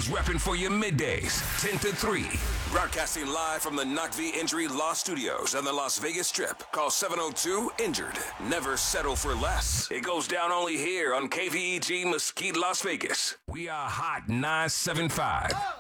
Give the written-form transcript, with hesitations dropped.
Injuries repping for your middays, 10 to 3. Broadcasting live from the NOCV Injury Law Studios on the Las Vegas Strip. Call 702-INJURED. Never settle for less. It goes down only here on KVEG Mesquite, Las Vegas. We are Hot 975.